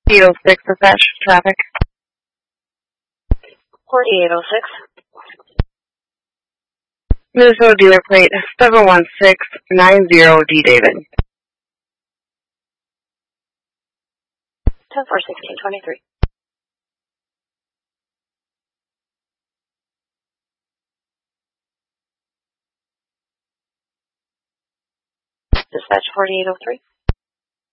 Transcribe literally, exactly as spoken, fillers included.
eight oh six, dispatch, traffic. forty-eight oh six. Minnesota dealer plate seven one six nine zero D David. ten four sixteen twenty-three. Dispatch forty-eight oh three.